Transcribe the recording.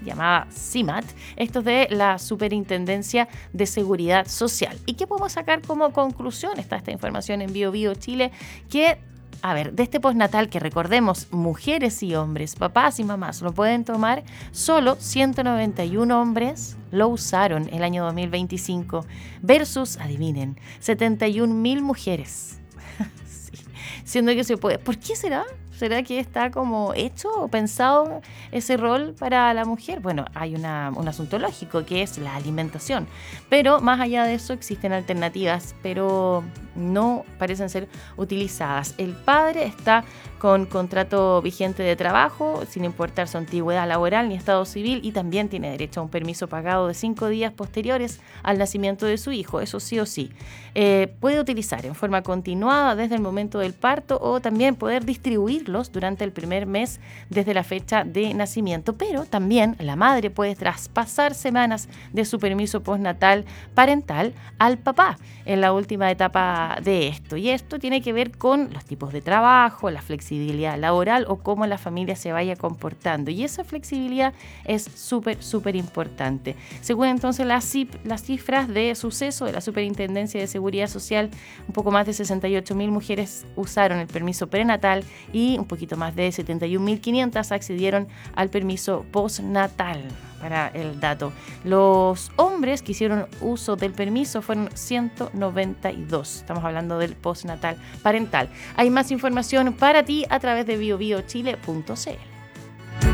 llamada CIMAT, esto es de la Superintendencia de Seguridad Social. ¿Y qué podemos sacar como conclusión? Está esta información en BioBio Chile, que de este postnatal, que recordemos, mujeres y hombres, papás y mamás lo pueden tomar, solo 191 hombres lo usaron el año 2025 versus, adivinen, 71.000 mujeres. Sí, siendo que se puede. ¿Por qué será? ¿Será que está como hecho o pensado ese rol para la mujer? Bueno, hay un asunto lógico, que es la alimentación. Pero más allá de eso existen alternativas, pero no parecen ser utilizadas. El padre está con contrato vigente de trabajo, sin importar su antigüedad laboral ni estado civil, y también tiene derecho a un permiso pagado de 5 días posteriores al nacimiento de su hijo, eso sí o sí. Puede utilizar en forma continuada desde el momento del parto, o también poder distribuirlos durante el primer mes desde la fecha de nacimiento, pero también la madre puede traspasar semanas de su permiso postnatal parental al papá en la última etapa de esto. Y esto tiene que ver con los tipos de trabajo, la flexibilidad laboral o cómo la familia se vaya comportando. Y esa flexibilidad es súper importante. Según entonces las cifras de suceso de la Superintendencia de Seguridad Social, un poco más de 68.000 mujeres usaron el permiso prenatal y un poquito más de 71.500 accedieron al permiso postnatal. Para el dato, los hombres que hicieron uso del permiso fueron 192. Estamos hablando del postnatal parental. Hay más información para ti a través de biobiochile.cl.